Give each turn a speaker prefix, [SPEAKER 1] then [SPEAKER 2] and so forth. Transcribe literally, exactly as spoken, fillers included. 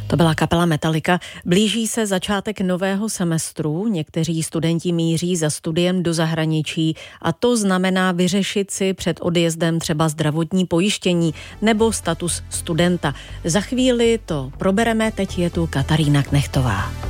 [SPEAKER 1] To byla kapela Metallica. Blíží se začátek nového semestru. Někteří studenti míří za studiem do zahraničí a to znamená vyřešit si před odjezdem třeba zdravotní pojištění nebo status studenta. Za chvíli to probereme, teď je tu Katarína Knechtová.